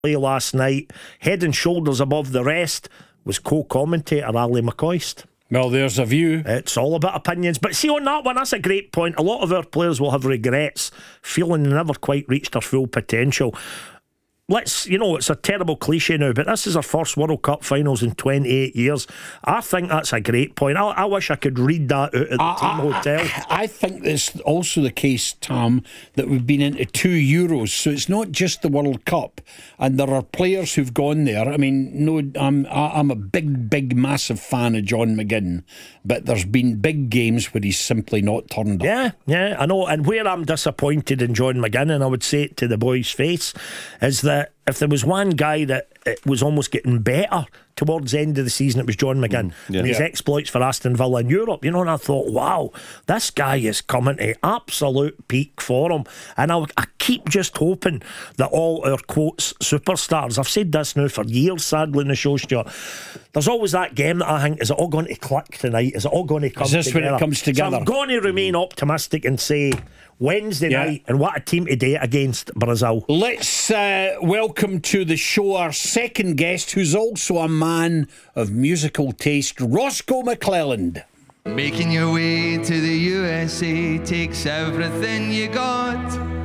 play last night, head and shoulders above the rest, was co-commentator Ali McCoist. Well, there's a view. It's all about opinions. But see, on that one, that's a great point. A lot of our players will have regrets, feeling they never quite reached their full potential. It's a terrible cliche now, but this is our first World Cup finals in 28 years. I think that's a great point. I wish I could read that out at the team hotel. I think it's also the case, Tom, that we've been into 2 Euros, so it's not just the World Cup. And there are players who've gone there. I mean, I'm a big, massive fan of John McGinn, but there's been big games where he's simply not turned up. Yeah, I know. And where I'm disappointed in John McGinn, and I would say it to the boy's face, is that if there was one guy that it was almost getting better towards the end of the season, it was John McGinn and his exploits for Aston Villa in Europe. And I thought, wow, this guy is coming to absolute peak form. And I keep just hoping that all our quotes superstars, I've said this now for years, sadly, in the show, Stuart, there's always that game that I think, is it all going to click tonight? Is it all going to come together? Is this when it comes together? So I'm going to remain optimistic and say Wednesday night, and what a team today against Brazil. Let's welcome to the show our second guest, who's also a man of musical taste, Roscoe McClelland. Making your way to the USA takes everything you got.